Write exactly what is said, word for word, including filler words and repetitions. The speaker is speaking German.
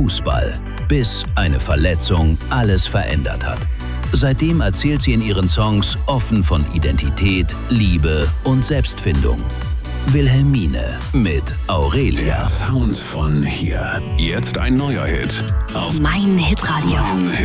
Fußball, bis eine Verletzung alles verändert hat. Seitdem erzählt sie in ihren Songs offen von Identität, Liebe und Selbstfindung. Wilhelmine mit Aurelia. Der Sound von hier. Jetzt ein neuer Hit auf Mein Hitradio. Mein Hit.